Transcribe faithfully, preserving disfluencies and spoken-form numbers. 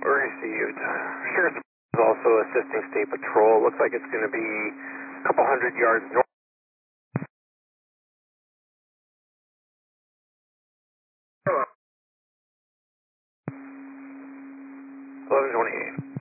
We're received. Sheriff is also assisting State Patrol. Looks like it's going to be a couple hundred yards north. eleven twenty-eight.